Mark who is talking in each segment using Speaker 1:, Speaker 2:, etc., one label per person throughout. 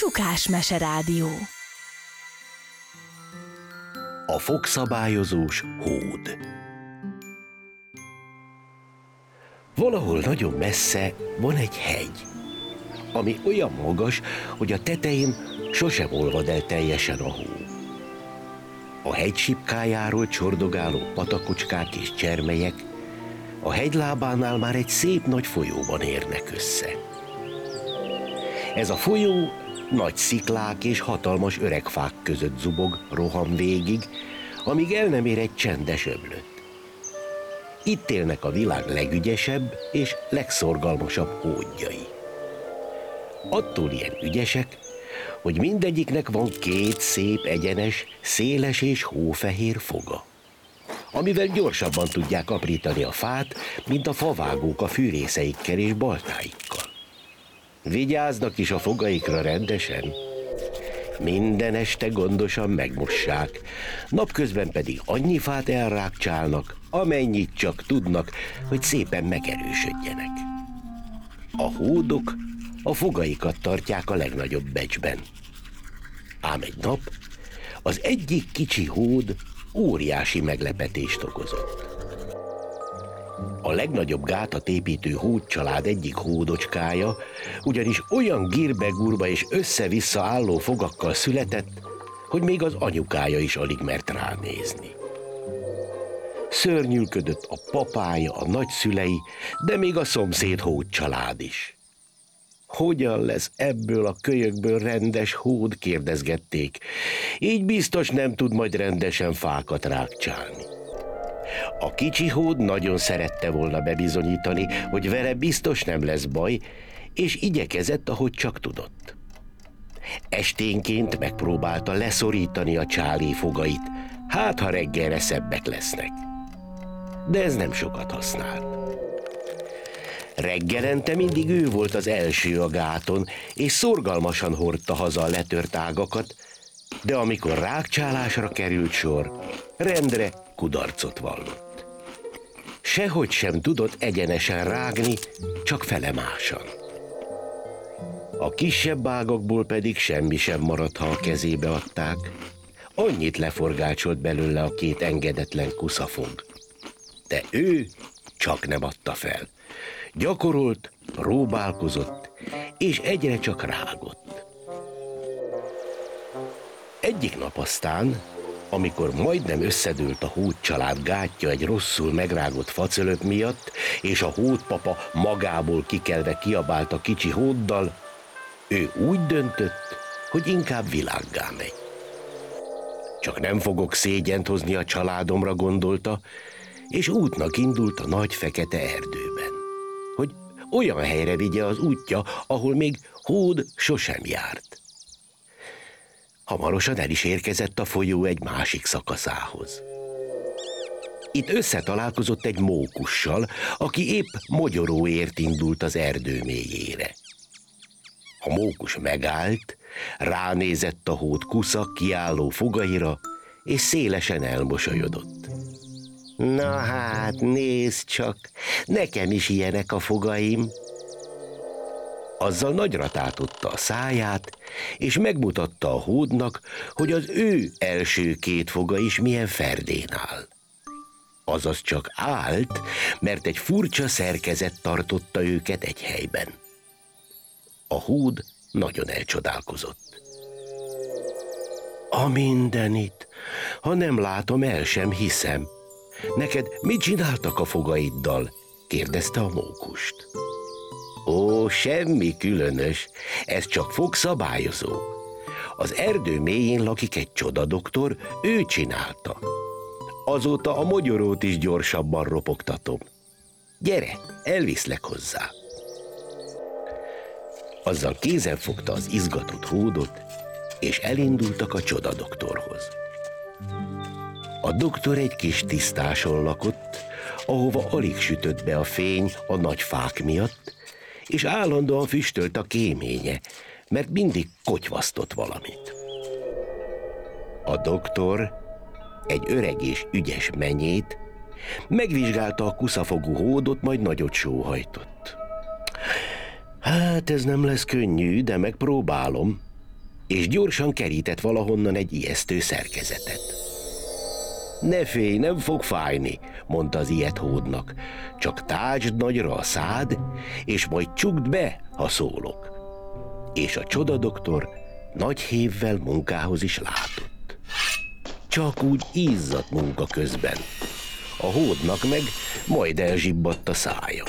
Speaker 1: Sukás Meserádió.
Speaker 2: A fogszabályozós hód. Valahol nagyon messze van egy hegy, ami olyan magas, hogy a tetején sosem olvad el teljesen a hó. A hegy sipkájáról csordogáló patakocskák és csermelyek a hegylábánál már egy szép nagy folyóban érnek össze. Ez a folyó nagy sziklák és hatalmas öreg fák között zubog, roham végig, amíg el nem ér egy csendes öblöt. Itt élnek a világ legügyesebb és legszorgalmasabb hódjai. Attól ilyen ügyesek, hogy mindegyiknek van két szép, egyenes, széles és hófehér foga, amivel gyorsabban tudják aprítani a fát, mint a favágók a fűrészeikkel és baltáikkal. Vigyáznak is a fogaikra rendesen. Minden este gondosan megmossák, napközben pedig annyi fát elrákcsálnak, amennyit csak tudnak, hogy szépen megerősödjenek. A hódok a fogaikat tartják a legnagyobb becsben. Ám egy nap az egyik kicsi hód óriási meglepetést okozott. A legnagyobb gátat építő hódcsalád egyik hódocskája ugyanis olyan gírbe-gurba és össze-vissza álló fogakkal született, hogy még az anyukája is alig mert ránézni. Szörnyűködött a papája, a nagyszülei, de még a szomszéd hódcsalád is. Hogyan lesz ebből a kölyökből rendes hód, kérdezgették. Így biztos nem tud majd rendesen fákat rákcsálni. A kicsi hód nagyon szerette volna bebizonyítani, hogy vele biztos nem lesz baj, és igyekezett, ahogy csak tudott. Esténként megpróbálta leszorítani a csálé fogait, hát ha reggelre szebbek lesznek. De ez nem sokat használt. Reggelente mindig ő volt az első a gáton, és szorgalmasan hordta haza a letört ágakat, de amikor rákcsálásra került sor, rendre kudarcot vallott. Sehogy sem tudott egyenesen rágni, csak felemásan. A kisebb ágakból pedig semmi sem maradt, ha a kezébe adták. Annyit leforgácsolt belőle a két engedetlen kuszafog. De ő csak nem adta fel. Gyakorolt, próbálkozott, és egyre csak rágott. Egyik nap aztán, amikor majdnem összedőlt a hódcsalád gátja egy rosszul megrágott facölöp miatt, és a hódpapa magából kikelve kiabált a kicsi hóddal, ő úgy döntött, hogy inkább világgá megy. Csak nem fogok szégyent hozni a családomra, gondolta, és útnak indult a nagy fekete erdőben, hogy olyan helyre vigye az útja, ahol még hód sosem járt. Hamarosan el is érkezett a folyó egy másik szakaszához. Itt összetalálkozott egy mókussal, aki épp mogyoróért indult az erdő mélyére. A mókus megállt, ránézett a hód kusza kiálló fogaira, és szélesen elmosolyodott. Na hát, nézd csak, nekem is ilyenek a fogaim. Azzal nagyra tátotta a száját, és megmutatta a hódnak, hogy az ő első két foga is milyen ferdén áll. Azaz csak állt, mert egy furcsa szerkezet tartotta őket egy helyben. A hód nagyon elcsodálkozott. A mindenit, ha nem látom, el sem hiszem. Neked mit csináltak a fogaiddal? Kérdezte a mókust. Ó, semmi különös, ez csak fogszabályozó. Az erdő mélyén lakik egy csodadoktor, ő csinálta. Azóta a mogyorót is gyorsabban ropogtatom. Gyere, elviszlek hozzá. Azzal kézen fogta az izgatott hódot, és elindultak a csodadoktorhoz. A doktor egy kis tisztáson lakott, ahova alig sütött be a fény a nagy fák miatt, és állandóan füstölt a kéménye, mert mindig kotyvasztott valamit. A doktor, egy öreg és ügyes menyét, megvizsgálta a kuszafogú hódot, majd nagyot sóhajtott. Hát ez nem lesz könnyű, de megpróbálom, és gyorsan kerített valahonnan egy ijesztő szerkezetet. Ne félj, nem fog fájni, mondta az ilyet hódnak, csak tácsd nagyra a szád, és majd csukd be, ha szólok. És a csodadoktor nagy hévvel munkához is látott. Csak úgy izzadt munka közben. A hódnak meg majd elzsibbadt a szája.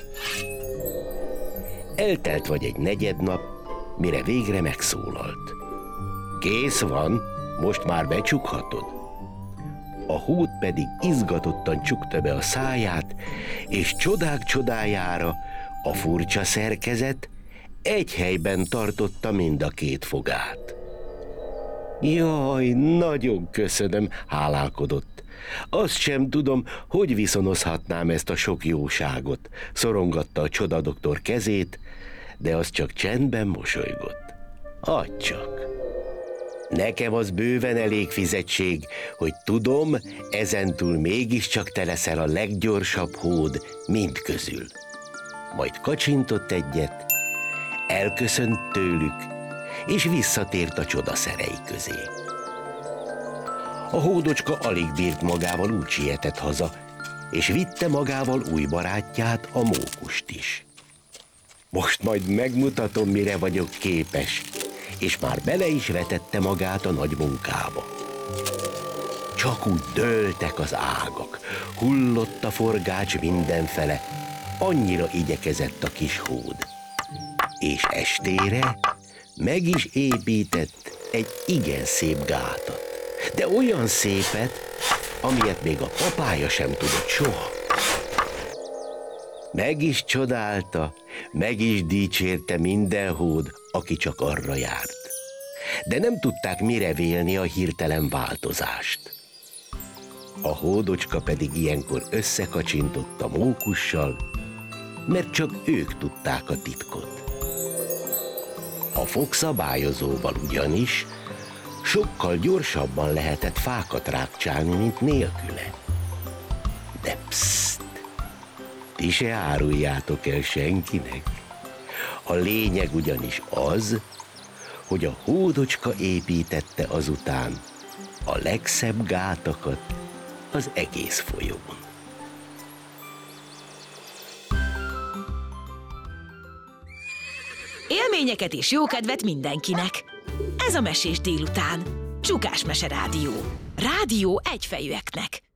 Speaker 2: Eltelt vagy egy negyednap, mire végre megszólalt. Kész van, most már becsukhatod. A hód pedig izgatottan csukta be a száját, és csodák csodájára a furcsa szerkezet egy helyben tartotta mind a két fogát. Jaj, nagyon köszönöm, hálálkodott. Azt sem tudom, hogy viszonozhatnám ezt a sok jóságot, szorongatta a csodadoktor kezét, de az csak csendben mosolygott. Adj csak! Nekem az bőven elég fizetség, hogy tudom, ezentúl mégiscsak te leszel a leggyorsabb hód mind közül. Majd kacsintott egyet, elköszönt tőlük, és visszatért a csodaszerei közé. A hódocska alig bírt magával, úgy sietett haza, és vitte magával új barátját, a mókust is. Most majd megmutatom, mire vagyok képes, és már bele is vetette magát a nagy munkába. Csak úgy dőltek az ágak, hullott a forgács mindenfele, annyira igyekezett a kis hód. És estére meg is épített egy igen szép gátat, de olyan szépet, amilyet még a papája sem tudott soha. Meg is csodálta, meg is dicsérte minden hód, aki csak arra járt. De nem tudták mire vélni a hirtelen változást. A hódocska pedig ilyenkor összekacsintott a mókussal, mert csak ők tudták a titkot. A fogszabályozóval ugyanis sokkal gyorsabban lehetett fákat rákcsálni, mint nélküle. De pszt! Ti se áruljátok el senkinek. A lényeg ugyanis az, hogy a hódocska építette azután a legszebb gátakat az egész folyón.
Speaker 1: Élményeket és jókedvet mindenkinek! Ez a Mesés délután. Csukás Mese Rádió. Rádió egyfejűeknek.